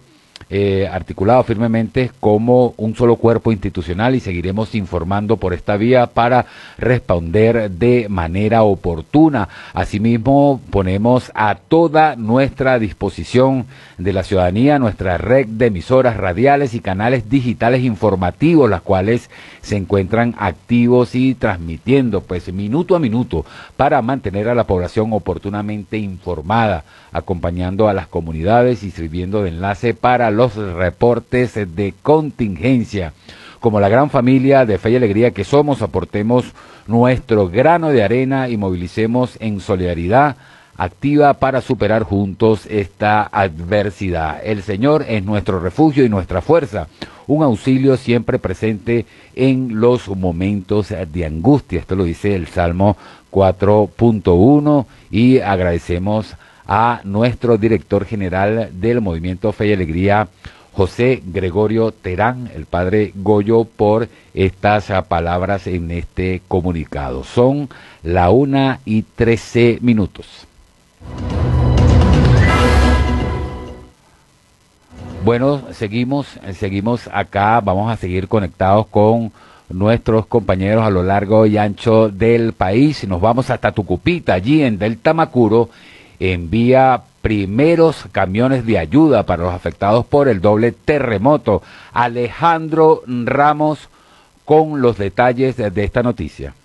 como un solo cuerpo institucional, y seguiremos informando por esta vía para responder de manera oportuna. Asimismo, ponemos a toda nuestra disposición de la ciudadanía nuestra red de emisoras radiales y canales digitales informativos, las cuales se encuentran activos y transmitiendo pues minuto a minuto para mantener a la población oportunamente informada, acompañando a las comunidades y sirviendo de enlace para los reportes de contingencia. Como la gran familia de Fe y Alegría que somos, aportemos nuestro grano de arena y movilicemos en solidaridad activa para superar juntos esta adversidad. El Señor es nuestro refugio y nuestra fuerza, un auxilio siempre presente en los momentos de angustia. Esto lo dice el Salmo 4.1, y agradecemos a nuestro director general del Movimiento Fe y Alegría, José Gregorio Terán, el padre Goyo, por estas palabras en este comunicado. Son la 1:13. Bueno, seguimos acá, vamos a seguir conectados con nuestros compañeros a lo largo y ancho del país. Nos vamos hasta Tucupita, allí en Delta Macuro, envía primeros camiones de ayuda para los afectados por el doble terremoto. Alejandro Ramos con los detalles de esta noticia.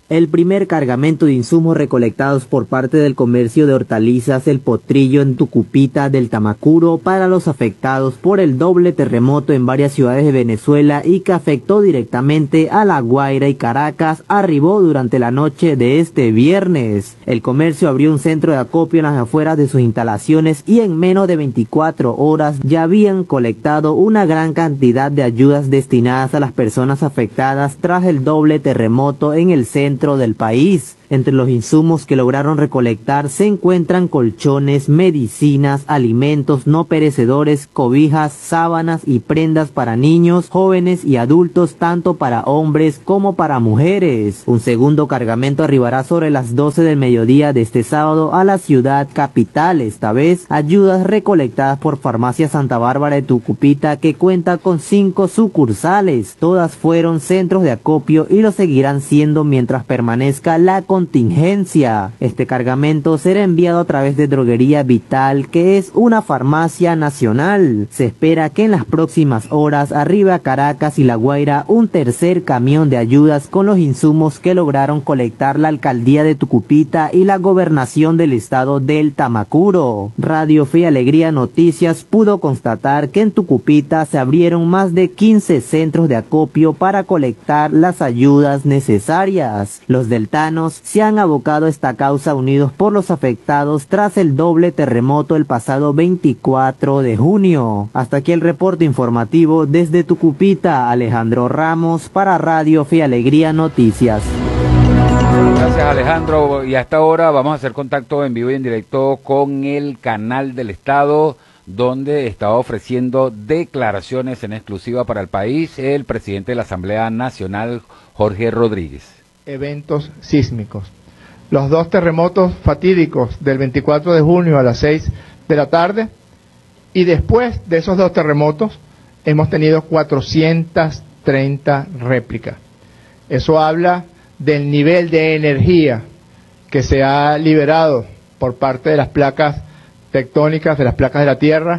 El primer cargamento de insumos recolectados por parte del comercio de hortalizas El Potrillo en Tucupita del Tamacuro para los afectados por el doble terremoto en varias ciudades de Venezuela y que afectó directamente a La Guaira y Caracas arribó durante la noche de este viernes. El comercio abrió un centro de acopio en las afueras de sus instalaciones y en menos de 24 horas ya habían colectado una gran cantidad de ayudas destinadas a las personas afectadas tras el doble terremoto en el centro del país. Entre los insumos que lograron recolectar se encuentran colchones, medicinas, alimentos no perecedores, cobijas, sábanas y prendas para niños, jóvenes y adultos, tanto para hombres como para mujeres. Un segundo cargamento arribará sobre las 12 del mediodía de este sábado a la ciudad capital, esta vez ayudas recolectadas por Farmacia Santa Bárbara de Tucupita, que cuenta con 5 sucursales. Todas fueron centros de acopio y lo seguirán siendo mientras permanezca la contingencia. Este cargamento será enviado a través de Droguería Vital, que es una farmacia nacional. Se espera que en las próximas horas arribe a Caracas y La Guaira un tercer camión de ayudas con los insumos que lograron colectar la alcaldía de Tucupita y la gobernación del estado del Tamacuro. Radio Fe y Alegría Noticias pudo constatar que en Tucupita se abrieron más de 15 centros de acopio para colectar las ayudas necesarias. Los deltanos se han abocado a esta causa unidos por los afectados tras el doble terremoto el pasado 24 de junio. Hasta aquí el reporte informativo desde Tucupita. Alejandro Ramos para Radio Fe y Alegría Noticias. Gracias, Alejandro. Y hasta ahora vamos a hacer contacto en vivo y en directo con el Canal del Estado, donde estaba ofreciendo declaraciones en exclusiva para el país el presidente de la Asamblea Nacional, Jorge Rodríguez. Eventos sísmicos. Los 2 terremotos fatídicos del 24 de junio a las 6 de la tarde, y después de esos 2 terremotos hemos tenido 430 réplicas. Eso habla del nivel de energía que se ha liberado por parte de las placas tectónicas, de las placas de la Tierra,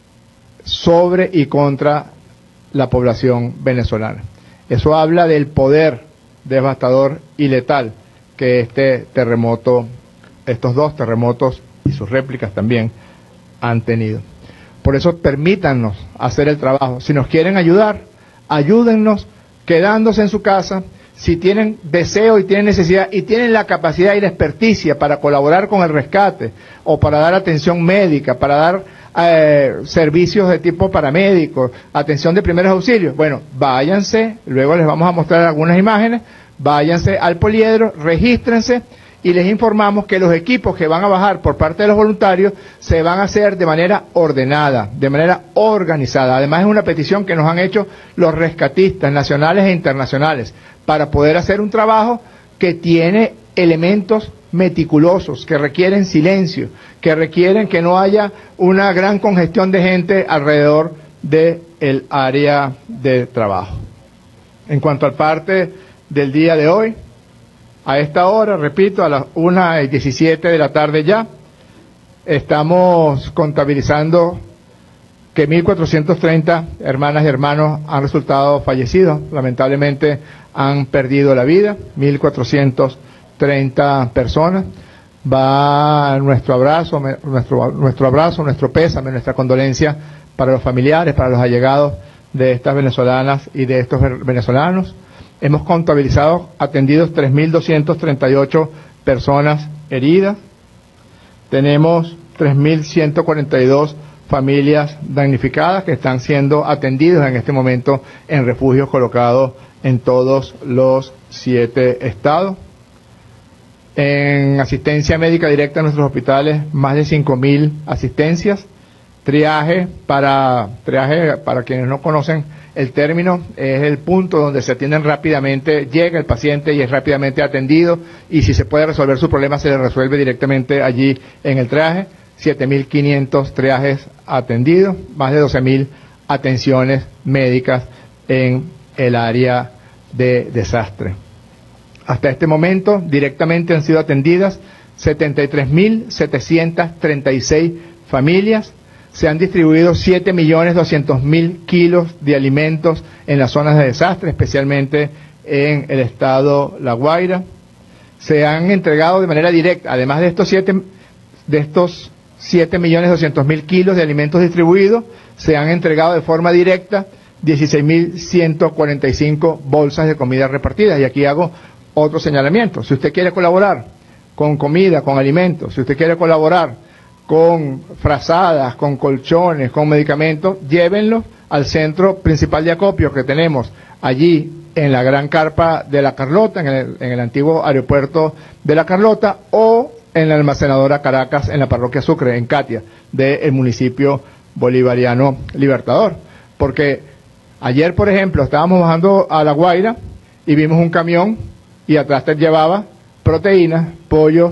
sobre y contra la población venezolana. Eso habla del poder devastador y letal que este terremoto, estos 2 terremotos y sus réplicas también han tenido. Por eso permítannos hacer el trabajo. Si nos quieren ayudar, ayúdennos quedándose en su casa. Si tienen deseo y tienen necesidad y tienen la capacidad y la experticia para colaborar con el rescate o para dar atención médica, para dar servicios de tipo paramédico, atención de primeros auxilios, bueno, váyanse, luego les vamos a mostrar algunas imágenes, váyanse al poliedro, regístrense y les informamos que los equipos que van a bajar por parte de los voluntarios se van a hacer de manera ordenada, de manera organizada. Además es una petición que nos han hecho los rescatistas nacionales e internacionales para poder hacer un trabajo que tiene elementos meticulosos, que requieren silencio, que requieren que no haya una gran congestión de gente alrededor del área de trabajo. En cuanto al parte del día de hoy, a esta hora, repito, a las 1:17 de la tarde ya, estamos contabilizando que 1.430 hermanas y hermanos han resultado fallecidos, lamentablemente han perdido la vida, 1.430 personas. Va nuestro abrazo, nuestro pésame, nuestra condolencia para los familiares, para los allegados de estas venezolanas y de estos venezolanos. Hemos contabilizado atendidos 3.238 personas heridas. Tenemos 3.142 familias damnificadas que están siendo atendidas en este momento en refugios colocados en todos los 7 estados. En asistencia médica directa en nuestros hospitales, más de 5.000 asistencias. Triaje, para quienes no conocen el término, es el punto donde se atienden rápidamente, llega el paciente y es rápidamente atendido, y si se puede resolver su problema se le resuelve directamente allí en el triaje. 7.500 triajes atendidos, más de 12.000 atenciones médicas en el área de desastre. Hasta este momento directamente han sido atendidas 73.736 familias. Se han distribuido 7.200.000 kilos de alimentos en las zonas de desastre, especialmente en el estado La Guaira. se han entregado de manera directa, además de estos 7.200.000 kilos de alimentos distribuidos, se han entregado de forma directa 16.145 bolsas de comida repartidas. Y aquí hago otro señalamiento. Si usted quiere colaborar con comida, con alimentos, si usted quiere colaborar con frazadas, con colchones, con medicamentos, llévenlos al centro principal de acopio que tenemos allí en la Gran Carpa de La Carlota, en el antiguo aeropuerto de La Carlota, o en la almacenadora Caracas, en la parroquia Sucre, en Catia, del municipio bolivariano Libertador. Porque ayer, por ejemplo, estábamos bajando a La Guaira y vimos un camión y atrás te llevaba proteínas, pollo,